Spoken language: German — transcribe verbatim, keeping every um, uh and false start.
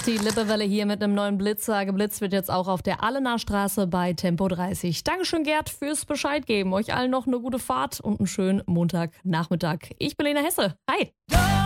Die Lippewelle hier mit einem neuen Blitzer. Geblitzt wird jetzt auch auf der Allener Straße bei Tempo dreißig. Dankeschön, Gerd, fürs Bescheid geben. Euch allen noch eine gute Fahrt und einen schönen Montagnachmittag. Ich bin Lena Hesse. Hi.